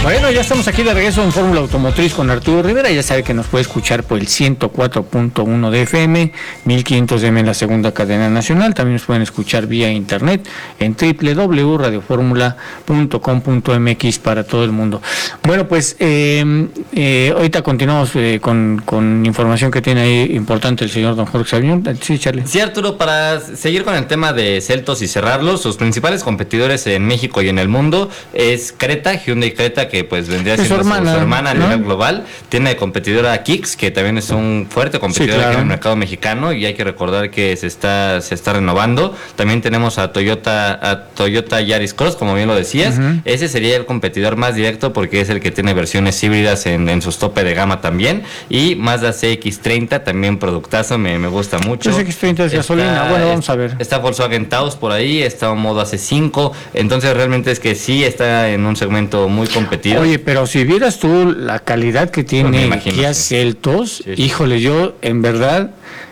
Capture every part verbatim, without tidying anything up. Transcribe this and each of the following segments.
Bueno, ya estamos aquí de regreso en Fórmula Automotriz con Arturo Rivera. Ya sabe que nos puede escuchar por el ciento cuatro punto uno de F M, mil quinientos de M en la segunda cadena nacional. También nos pueden escuchar vía internet en doble u doble u doble u punto radio fórmula punto com punto m x para todo el mundo. Bueno, pues eh, eh, ahorita continuamos eh, con, con información que tiene ahí importante el señor don Jorge Sabiñón. Sí, Charlie. Sí, Arturo, para seguir con el tema de Seltos y cerrarlos, sus principales competidores en México y en el mundo es Creta, Hyundai Creta, que pues vendría siendo su hermana, su hermana a ¿no? nivel global. Tiene de competidora Kicks, que también es un fuerte competidor sí, claro. aquí en el mercado mexicano, y hay que recordar que se está se está renovando. También tenemos a Toyota a Toyota Yaris Cross, como bien lo decías. Uh-huh. Ese sería el competidor más directo porque es el que tiene versiones híbridas en, en sus tope de gama también. Y Mazda C X treinta, también productazo, me, me gusta mucho. C X treinta es está, gasolina, bueno, vamos a ver. Está Volkswagen Taos por ahí, está un modo A C cinco, entonces realmente es que sí está en un segmento muy competido. Oye, pero si vieras tú la calidad que tiene pues Kia Seltos, sí, sí. híjole, yo en verdad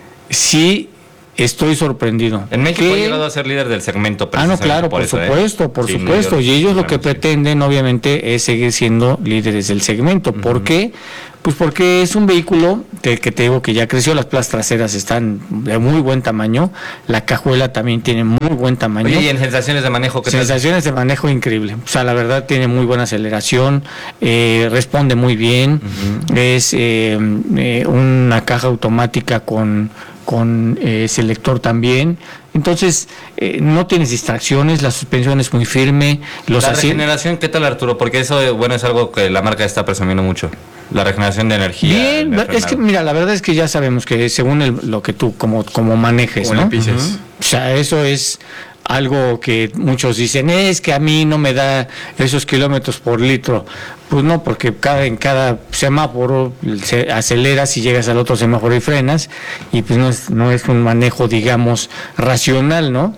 sí estoy sorprendido. En México ha llegado a ser líder del segmento. Ah, no, claro, por, por eso, supuesto, ¿eh? por sí, supuesto. Y ellos lo que pretenden, obviamente, es seguir siendo líderes del segmento. Uh-huh. ¿Por qué? Pues porque es un vehículo de que te digo que ya creció, las plazas traseras están de muy buen tamaño, la cajuela también tiene muy buen tamaño. Oye, y en sensaciones de manejo, ¿qué Sensaciones tal? de manejo increíble. O sea, la verdad tiene muy buena aceleración, eh, responde muy bien, uh-huh. es eh, eh, una caja automática con con eh, selector también, entonces eh, no tienes distracciones, la suspensión es muy firme. Los la regeneración, ¿qué tal, Arturo? Porque eso, bueno, es algo que la marca está presumiendo mucho, la regeneración de energía. Bien, es que mira, la verdad es que ya sabemos que según el, lo que tú como, como manejes, como ¿no? Uh-huh. O sea, eso es algo que muchos dicen, es que a mí no me da esos kilómetros por litro. Pues no, porque cada, en cada semáforo se aceleras y llegas al otro semáforo y frenas, y pues no es, no es un manejo, digamos, racional, ¿no?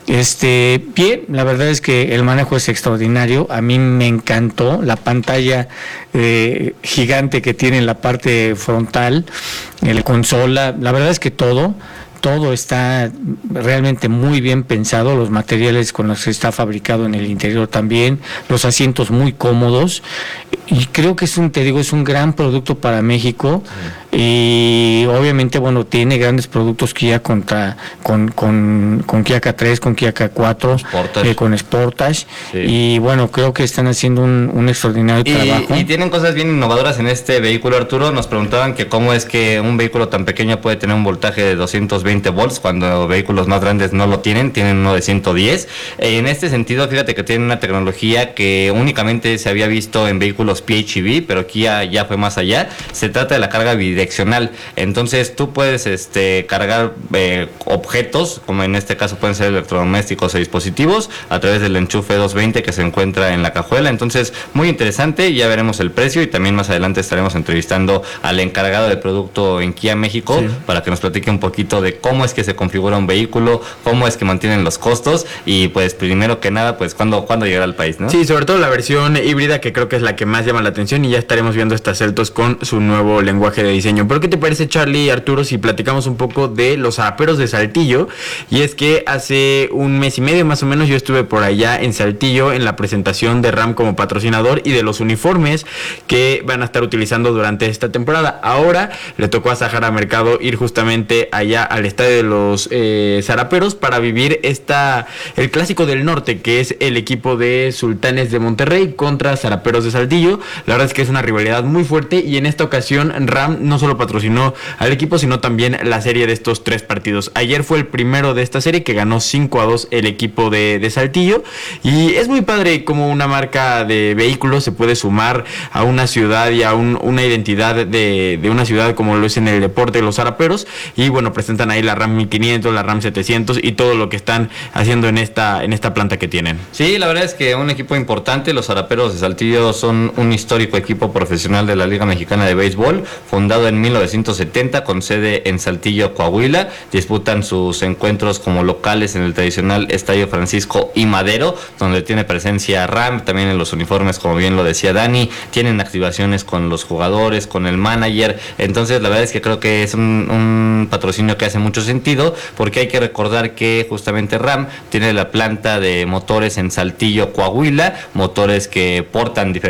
Este, bien, la verdad es que el manejo es extraordinario, a mí me encantó la pantalla eh, gigante que tiene en la parte frontal, la consola, la verdad es que todo, todo está realmente muy bien pensado, los materiales con los que está fabricado en el interior también, los asientos muy cómodos, y creo que es un, te digo, es un gran producto para México. Sí. Y obviamente, bueno, tiene grandes productos Kia contra, con, con, con Kia K tres, con Kia K cuatro, eh, con Sportage, sí. y bueno, creo que están haciendo un, un extraordinario y, trabajo. Y tienen cosas bien innovadoras en este vehículo, Arturo. Nos preguntaban que cómo es que un vehículo tan pequeño puede tener un voltaje de doscientos veinte volts cuando vehículos más grandes no lo tienen, tienen uno de ciento diez. Eh, en este sentido, fíjate que tienen una tecnología que únicamente se había visto en vehículos P H E V, pero Kia ya fue más allá. Se trata de la carga bidireccional. Entonces tú puedes este, cargar eh, objetos, como en este caso pueden ser electrodomésticos o dispositivos, a través del enchufe doscientos veinte que se encuentra en la cajuela. Entonces, muy interesante, ya veremos el precio y también más adelante estaremos entrevistando al encargado de producto en Kia México, sí. para que nos platique un poquito de cómo es que se configura un vehículo, cómo es que mantienen los costos y pues primero que nada, pues cuándo, cuándo llegará al país, ¿no? Sí, sobre todo la versión híbrida, que creo que es la que más llama la atención, y ya estaremos viendo estas Seltos con su nuevo lenguaje de diseño. Pero ¿qué te parece, Charlie y Arturo, si platicamos un poco de los zaraperos de Saltillo? Y es que hace un mes y medio más o menos yo estuve por allá en Saltillo en la presentación de RAM como patrocinador y de los uniformes que van a estar utilizando durante esta temporada. Ahora le tocó a Sahara Mercado ir justamente allá al estadio de los eh, zaraperos para vivir esta el clásico del norte, que es el equipo de Sultanes de Monterrey contra Zaraperos de Saltillo. La verdad es que es una rivalidad muy fuerte, y en esta ocasión RAM no solo patrocinó al equipo, sino también la serie de estos tres partidos. Ayer fue el primero de esta serie, que ganó cinco a dos el equipo de, de Saltillo, y es muy padre como una marca de vehículos se puede sumar a una ciudad y a un, una identidad de, de una ciudad como lo es en el deporte de los zaraperos. Y bueno, presentan ahí la RAM mil quinientos, la RAM setecientos y todo lo que están haciendo en esta, en esta planta que tienen. Sí, la verdad es que un equipo importante. Los Zaraperos de Saltillo son un histórico equipo profesional de la Liga Mexicana de Béisbol, fundado en mil novecientos setenta con sede en Saltillo, Coahuila. Disputan sus encuentros como locales en el tradicional Estadio Francisco I. Madero, donde tiene presencia RAM, también en los uniformes, como bien lo decía Dani. Tienen activaciones con los jugadores, con el manager. Entonces la verdad es que creo que es un, un patrocinio que hace mucho sentido, porque hay que recordar que justamente RAM tiene la planta de motores en Saltillo, Coahuila, motores que portan diferentes vehículos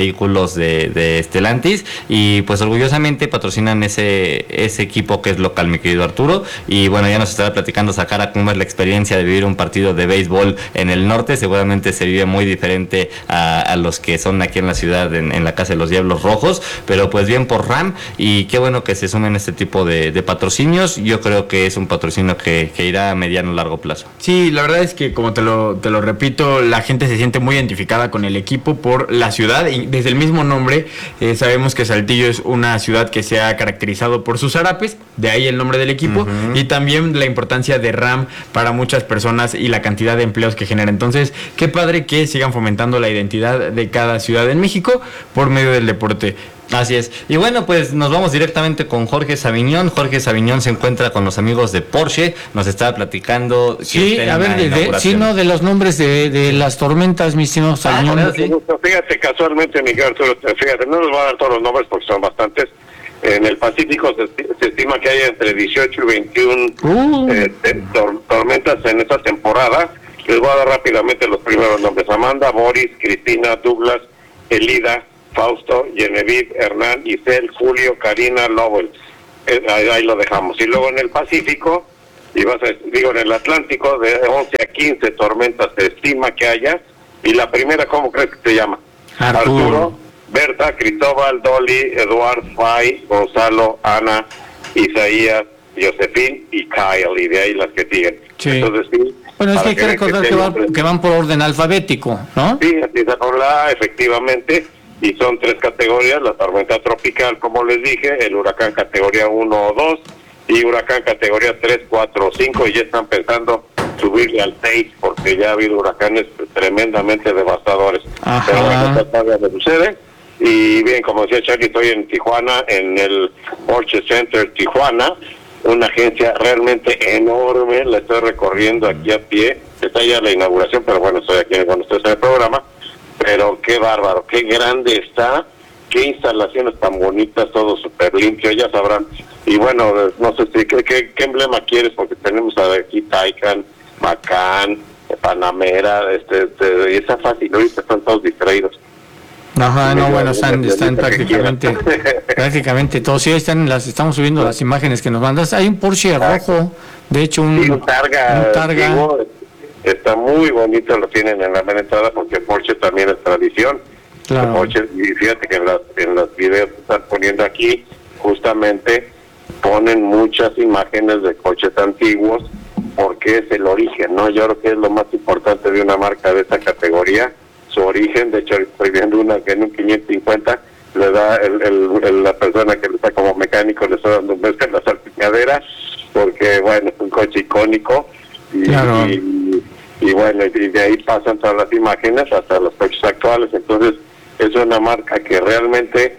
vehículos de, de Stellantis, y pues orgullosamente patrocinan ese, ese equipo que es local, mi querido Arturo. Y bueno, ya nos estará platicando Sakara cómo es la experiencia de vivir un partido de béisbol en el norte. Seguramente se vive muy diferente a, a los que son aquí en la ciudad, en, en la Casa de los Diablos Rojos, pero pues bien por Ram, y qué bueno que se sumen este tipo de, de patrocinios. Yo creo que es un patrocinio que, que irá a mediano largo plazo. Sí, la verdad es que como te lo, te lo repito, la gente se siente muy identificada con el equipo por la ciudad, y desde el mismo nombre eh, sabemos que Saltillo es una ciudad que se ha caracterizado por sus zarapes, de ahí el nombre del equipo, uh-huh. y también la importancia de Ram para muchas personas y la cantidad de empleos que genera. Entonces, qué padre que sigan fomentando la identidad de cada ciudad en México por medio del deporte. Así es. Y bueno, pues nos vamos directamente con Jorge Saviñón. Jorge Saviñón se encuentra con los amigos de Porsche. Nos estaba platicando. Sí, a ver, de, de, sí, no, de los nombres de, de las tormentas, mi estimado Saviñón. Ah, sí. Fíjate, casualmente, Miguel Arturo, fíjate, no nos voy a dar todos los nombres porque son bastantes. En el Pacífico se, se estima que hay entre dieciocho y veintiuna uh. eh, tor- tormentas en esta temporada. Les voy a dar rápidamente los primeros nombres: Amanda, Boris, Cristina, Douglas, Elida, Fausto, Genevieve, Hernán, Isel, Julio, Karina, Lowell. Eh, ahí, ahí lo dejamos. Y luego en el Pacífico, y vas a, digo en el Atlántico, de once a quince tormentas se estima que haya. Y la primera, ¿cómo crees que se llama? Arturo, Arturo Berta, Cristóbal, Dolly, Eduard, Fay, Gonzalo, Ana, Isaías, Josefín y Kyle, y de ahí las que siguen. Sí. Entonces, sí. Bueno, es que hay que recordar que, que, van, que van por orden alfabético, ¿no? Sí, así se habla, efectivamente. Y son tres categorías: la tormenta tropical, como les dije, el huracán categoría uno o dos, y huracán categoría tres, cuatro o cinco, y ya están pensando subirle al seis, porque ya ha habido huracanes tremendamente devastadores. Ajá. Pero bueno, esta todavía no sucede. Y bien, como decía Charlie, estoy en Tijuana, en el Porsche Center Tijuana, una agencia realmente enorme, la estoy recorriendo aquí a pie. Está ya la inauguración, pero bueno, estoy aquí con ustedes en el programa. Pero qué bárbaro, qué grande está, qué instalaciones tan bonitas, todo súper limpio, ya sabrán. Y bueno, no sé si qué, qué, qué emblema quieres, porque tenemos aquí Taycan, Macan, Panamera, este, este, y está fácil, ahorita están todos distraídos. Ajá, no, bueno, están, están prácticamente, prácticamente todos, sí, están, las estamos subiendo las imágenes que nos mandas. Hay un Porsche rojo, de hecho un, sí, un Targa, un Targa. Digo, está muy bonito, lo tienen en la mera entrada, porque Porsche también es tradición. Claro. Porsche, y fíjate que en las, en los videos que están poniendo aquí, justamente ponen muchas imágenes de coches antiguos, porque es el origen, ¿no? Yo creo que es lo más importante de una marca de esta categoría, su origen. De hecho, estoy viendo una que en un quinientos cincuenta le da el, el, el, la persona que le está como mecánico, le está dando un beso en la salpicadera, porque bueno, es un coche icónico. Y, claro. y, y bueno, y de ahí pasan todas las imágenes hasta los coches actuales. Entonces es una marca que realmente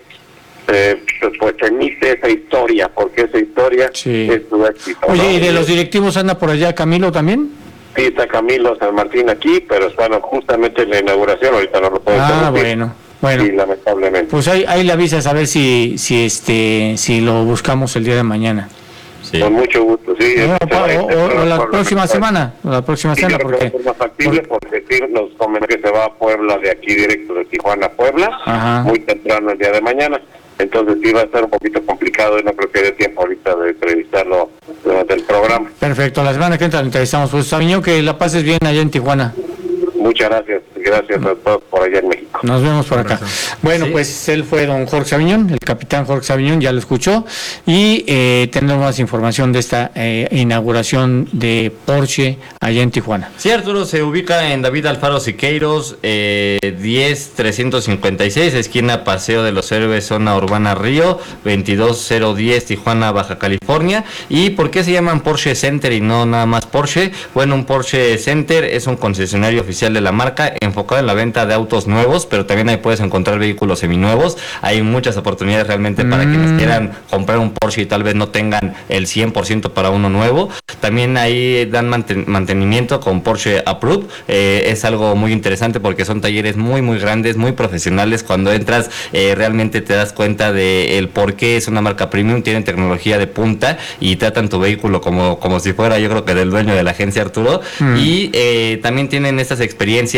eh, pues emite esa historia, porque esa historia sí. es su éxito. Oye, ¿no? ¿y de los directivos anda por allá Camilo también? Sí, está Camilo San Martín aquí, pero están justamente en la inauguración, ahorita no lo puedo decir. Ah, bueno, bueno. Sí, lamentablemente. Pues ahí, ahí le avisas a ver si, si este, si lo buscamos el día de mañana. Sí. Con mucho gusto, sí. No, o, o, o la próxima semana, o la próxima sí, semana, porque es más factible, porque sí, nos comentan que se va a Puebla, de aquí directo de Tijuana a Puebla, Ajá. muy temprano el día de mañana. Entonces sí va a estar un poquito complicado y no creo que dé tiempo ahorita de entrevistarlo durante el programa. Perfecto, la semana que entra lo entrevistamos. Pues Saviñón, que la pases bien allá en Tijuana. Muchas gracias, gracias a todos por allá en México. Nos vemos por acá. Bueno, sí. Pues él fue don Jorge Saviñón, el capitán Jorge Saviñón, ya lo escuchó, y eh, tendremos más información de esta eh, inauguración de Porsche allá en Tijuana. Sí, Arturo, se ubica en David Alfaro Siqueiros, eh, diez trescientos cincuenta y seis, esquina Paseo de los Héroes, zona urbana Río, veintidós cero diez, Tijuana, Baja California. ¿Y por qué se llaman Porsche Center y no nada más Porsche? Bueno, un Porsche Center es un concesionario oficial de la marca, enfocado en la venta de autos nuevos, pero también ahí puedes encontrar vehículos seminuevos. Hay muchas oportunidades realmente para mm. quienes quieran comprar un Porsche y tal vez no tengan el cien por ciento para uno nuevo. También ahí dan manten- mantenimiento con Porsche Approved. Eh, es algo muy interesante porque son talleres muy muy grandes, muy profesionales. Cuando entras eh, realmente te das cuenta de el por qué es una marca premium, tienen tecnología de punta y tratan tu vehículo como, como si fuera, yo creo que del dueño de la agencia, Arturo. Mm. Y eh, también tienen estas experiencias en el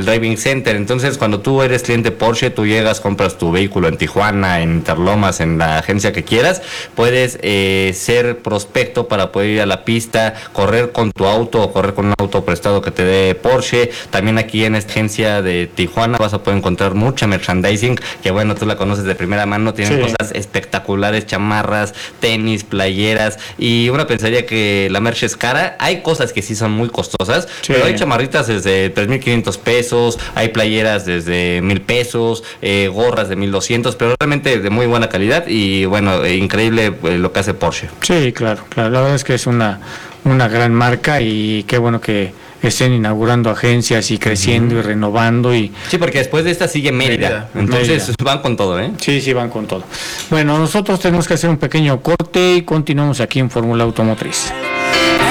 Driving Center. Entonces, cuando tú eres cliente Porsche, tú llegas, compras tu vehículo en Tijuana, en Interlomas, en la agencia que quieras, puedes eh, ser prospecto para poder ir a la pista, correr con tu auto o correr con un auto prestado que te dé Porsche. También aquí en esta agencia de Tijuana vas a poder encontrar mucha merchandising, que bueno, tú la conoces de primera mano, tienen sí. cosas espectaculares, chamarras, tenis, playeras, y uno pensaría que la merch es cara. Hay cosas que sí son muy costosas, sí. pero hay chamarritas desde tres mil quinientos pesos, hay playeras desde mil pesos, eh, gorras de mil doscientos, pero realmente de muy buena calidad y bueno, eh, increíble eh, lo que hace Porsche. Sí, claro, claro, la verdad es que es una, una gran marca y qué bueno que estén inaugurando agencias y creciendo uh-huh. y renovando. Y sí, porque después de esta sigue Mérida, Mérida. entonces Mérida. van con todo, ¿eh? Sí, sí, van con todo. Bueno, nosotros tenemos que hacer un pequeño corte y continuamos aquí en Fórmula Automotriz.